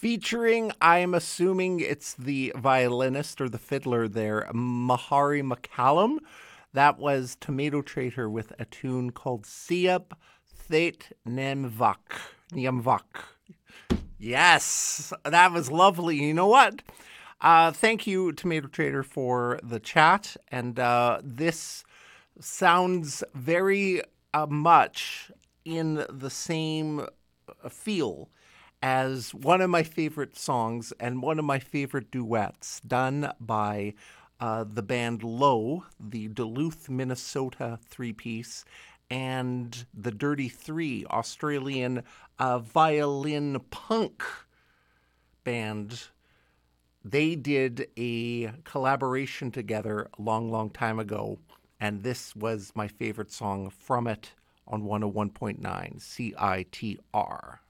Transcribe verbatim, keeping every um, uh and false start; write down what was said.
Featuring, I'm assuming it's the violinist or the fiddler there, Mahari McCallum. That was Tomato Traitor with a tune called Siap Thet Nemvak. Nemvak. Yes, that was lovely. You know what? Uh, thank you, Tomato Trader, for the chat. And uh, this sounds very uh, much in the same uh, feel as one of my favorite songs and one of my favorite duets done by uh, the band Low, the Duluth, Minnesota three-piece, and the Dirty Three, Australian uh, violin punk band. They did a collaboration together a long, long time ago, and this was my favorite song from it on one oh one point nine C I T R.